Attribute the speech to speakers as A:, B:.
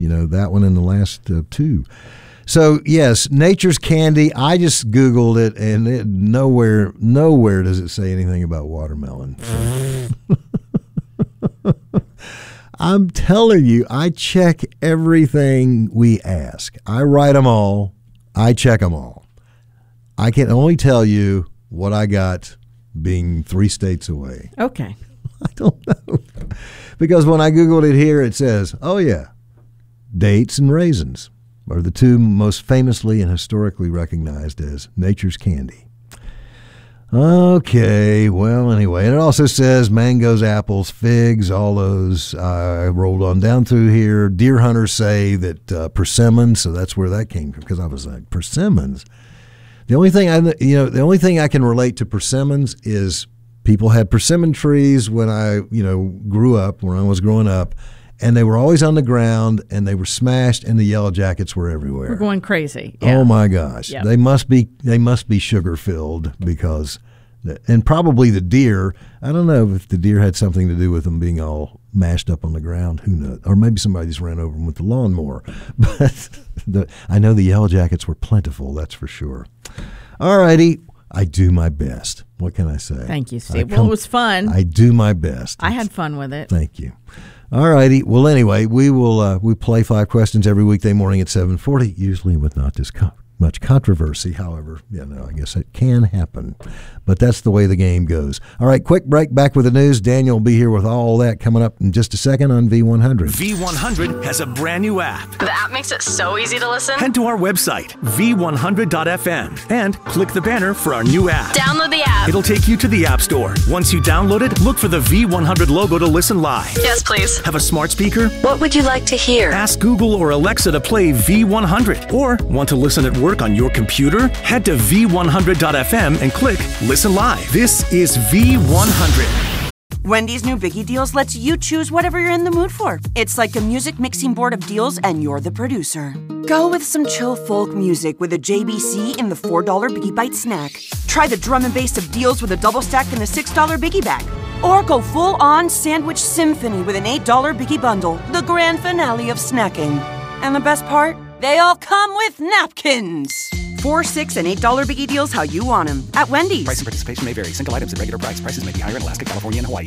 A: that one and the last two. So, yes, Nature's Candy. I just Googled it, and nowhere does it say anything about watermelon. I'm telling you, I check everything we ask. I write them all. I check them all. I can only tell you what I got being 3 states away.
B: Okay.
A: I don't know. Because when I Googled it here, it says, oh, yeah, dates and raisins are the two most famously and historically recognized as Nature's Candy. Okay, well, anyway, and it also says mangoes, apples, figs, all those. I rolled on down through here. Deer hunters say that persimmons, so that's where that came from, because I was like, persimmons? The only thing I can relate to persimmons is people had persimmon trees when I, grew up, when I was growing up, and they were always on the ground, and they were smashed, and the yellow jackets were everywhere.
B: We're going crazy. Yeah.
A: Oh my gosh,
B: yep.
A: They must be sugar filled because, and probably the deer. I don't know if the deer had something to do with them being all mashed up on the ground. Who knows? Or maybe somebody just ran over them with the lawnmower. But I know the yellow jackets were plentiful. That's for sure. All righty. I do my best. What can I say?
B: Thank you, Steve. Well, it was fun.
A: I do my best.
B: I had fun with it.
A: Thank you. All righty. Well, anyway, we play 5 questions every weekday morning at 7:40, usually with not this much controversy. However, I guess it can happen. But that's the way the game goes. All right, quick break. Back with the news. Daniel will be here with all that coming up in just a second on V100.
C: V100 has a brand new app.
D: The app makes it so easy to listen.
C: Head to our website, v100.fm, and click the banner for our new app.
D: Download the app.
C: It'll take you to the App Store. Once you download it, look for the V100 logo to listen live.
D: Yes, please.
C: Have a smart speaker?
D: What would you like to hear?
C: Ask Google or Alexa to play V100. Or want to listen at work on your computer? Head to v100.fm and click Listen Live. This is V100.
E: Wendy's new Biggie Deals lets you choose whatever you're in the mood for. It's like a music mixing board of deals, and you're the producer. Go with some chill folk music with a JBC in the $4 Biggie Bite snack. Try the drum and bass of deals with a double stack in the $6 Biggie Bag. Or go full-on sandwich symphony with an $8 Biggie Bundle, the grand finale of snacking. And the best part? They all come with napkins. $4, $6, and $8 Biggie Deals how you want them at Wendy's.
F: Price and participation may vary. Single items at regular price. Prices may be higher in Alaska, California, and Hawaii.